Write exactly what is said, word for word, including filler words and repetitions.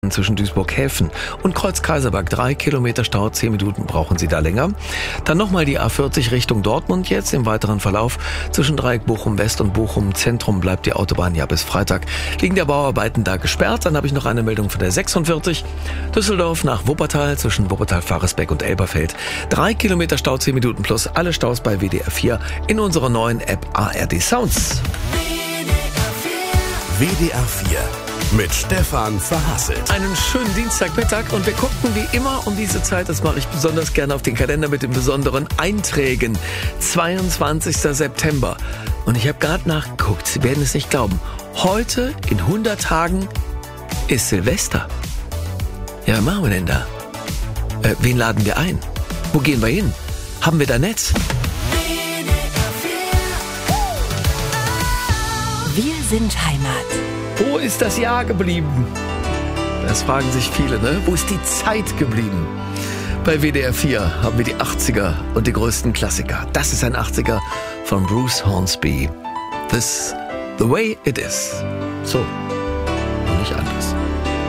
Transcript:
zwischen Duisburg-Häfen und Kreuz-Kaiserberg. Drei Kilometer Stau, zehn Minuten brauchen Sie da länger. Dann nochmal die A vierzig Richtung Dortmund jetzt. Im weiteren Verlauf zwischen Dreieck Bochum-West und Bochum-Zentrum bleibt die Autobahn ja bis Freitag wegen der Bauarbeiten da gesperrt. Dann habe ich noch eine Meldung von der sechsundvierzig. Düsseldorf nach Wuppertal zwischen Wuppertal-Faresbeck und Elberfeld. Drei Kilometer Stau, zehn Minuten plus alle Staus bei W D R vier in unserer neuen App A R D Sounds. W D R vier mit Stefan Verhasselt. Einen schönen Dienstagmittag und wir gucken wie immer um diese Zeit, das mache ich besonders gerne, auf den Kalender mit den besonderen Einträgen. zweiundzwanzigster September. Und ich habe gerade nachgeguckt, Sie werden es nicht glauben. Heute in hundert Tagen ist Silvester. Ja, was machen wir denn da? Äh, wen laden wir ein? Wo gehen wir hin? Haben wir da Netz? Wir sind Heimat. Wo ist das Jahr geblieben? Das fragen sich viele, ne? Wo ist die Zeit geblieben? Bei W D R vier haben wir die achtziger und die größten Klassiker. Das ist ein achtziger von Bruce Hornsby. This, the way it is. So, und nicht anders.